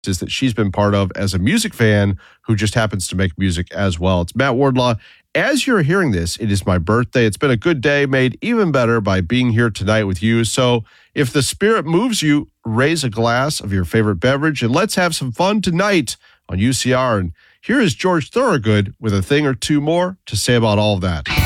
that she's been part of as a music fan who just happens to make music as well. It's Matt Wardlaw. As you're hearing this, it is my birthday. It's been a good day, made even better by being here tonight with you. So if the spirit moves you, raise a glass of your favorite beverage and let's have some fun tonight on UCR. And here is George Thorogood with a thing or two more to say about all of that.